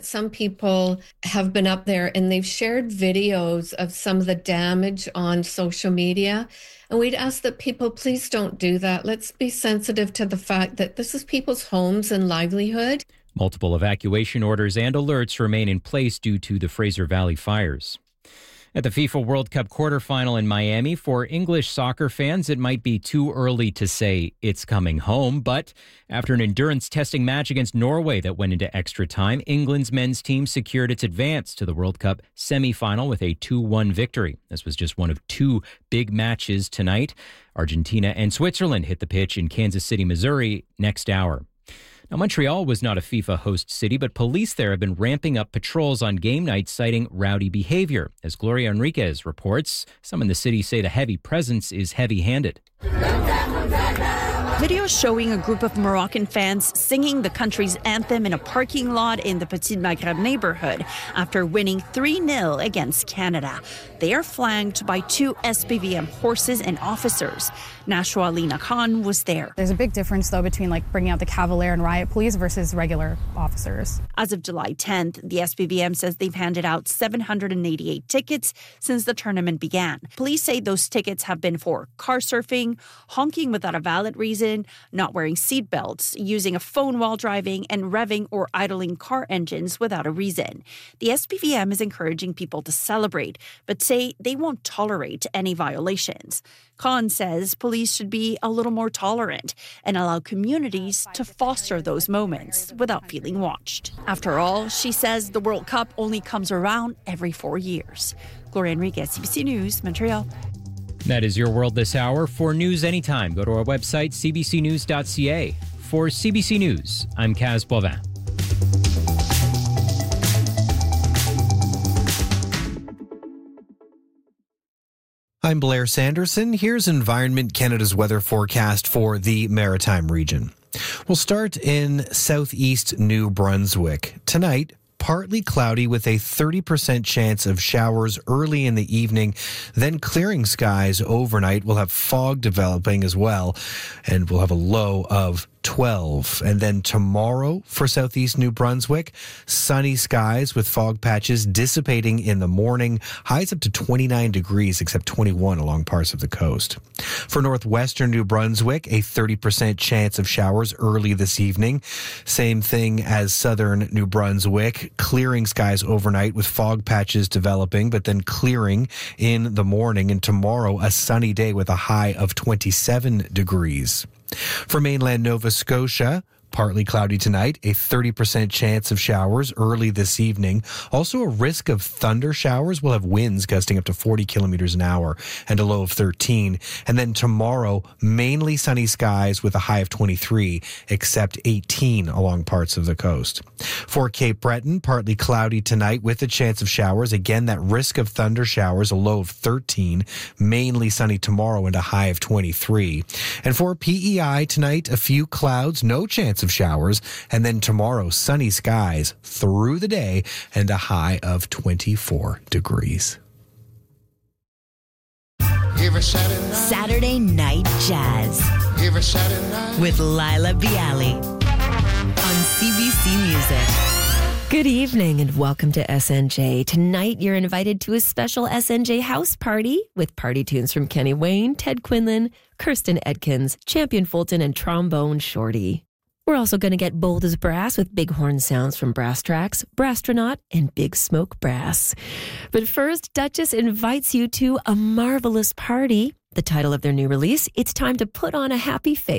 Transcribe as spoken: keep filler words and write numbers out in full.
some people have been up there and they've shared videos of some of the damage on social media. And we'd ask that people please don't do that. Let's be sensitive to the fact that this is people's homes and livelihood. Multiple evacuation orders and alerts remain in place due to the Fraser Valley fires. At the FIFA World Cup quarterfinal in Miami, for English soccer fans, it might be too early to say it's coming home. But after an endurance testing match against Norway that went into extra time, England's men's team secured its advance to the World Cup semifinal with a two one victory. This was just one of two big matches tonight. Argentina and Switzerland hit the pitch in Kansas City, Missouri next hour. Now, Montreal was not a FIFA host city, but police there have been ramping up patrols on game nights, citing rowdy behavior. As Gloria Enriquez reports, some in the city say the heavy presence is heavy-handed. Video showing a group of Moroccan fans singing the country's anthem in a parking lot in the Petit Maghreb neighborhood after winning three nil against Canada. They are flanked by two S P V M horses and officers. Nashwa Alina Khan was there. There's a big difference, though, between like bringing out the Cavalier and riot police versus regular officers. As of July tenth, the S P V M says they've handed out seven hundred eighty-eight tickets since the tournament began. Police say those tickets have been for car surfing, honking without a valid reason, not wearing seatbelts, using a phone while driving, and revving or idling car engines without a reason. The S P V M is encouraging people to celebrate, but say they won't tolerate any violations. Khan says police should be a little more tolerant and allow communities to foster those moments without feeling watched. After all, she says the World Cup only comes around every four years. Gloria Enriquez, C B C News, Montreal. That is your world this hour. For news anytime, go to our website, c b c news dot c a. For C B C News, I'm Kaz Bovin. I'm Blair Sanderson. Here's Environment Canada's weather forecast for the Maritime region. We'll start in southeast New Brunswick. Tonight, partly cloudy with a thirty percent chance of showers early in the evening, then clearing skies overnight. We'll have fog developing as well, and we'll have a low of twelve. And then tomorrow for southeast New Brunswick, sunny skies with fog patches dissipating in the morning. Highs up to twenty-nine degrees, except twenty-one along parts of the coast. For northwestern New Brunswick, a thirty percent chance of showers early this evening. Same thing as southern New Brunswick, clearing skies overnight with fog patches developing, but then clearing in the morning. And tomorrow, a sunny day with a high of twenty-seven degrees. For mainland Nova Scotia, partly cloudy tonight, a thirty percent chance of showers early this evening. Also a risk of thunder showers. We'll have winds gusting up to forty kilometers an hour and a low of thirteen. And then tomorrow, mainly sunny skies with a high of twenty-three, except eighteen along parts of the coast. For Cape Breton, partly cloudy tonight with a chance of showers. Again, that risk of thunder showers, a low of thirteen. Mainly sunny tomorrow and a high of twenty-three. And for P E I tonight, a few clouds, no chance of showers, and then tomorrow sunny skies through the day and a high of twenty-four degrees. Saturday Night Jazz with Laila Bialy on C B C Music. Good evening and welcome to S N J. Tonight you're invited to a special S N J house party with party tunes from Kenny Wayne, Ted Quinlan, Kirsten Edkins, Champion Fulton, and Trombone Shorty. We're also going to get bold as brass with bighorn sounds from Brass Tracks, Brasstronaut, and Big Smoke Brass. But first, Duchess invites you to a marvelous party. The title of their new release, It's Time to Put on a Happy Face.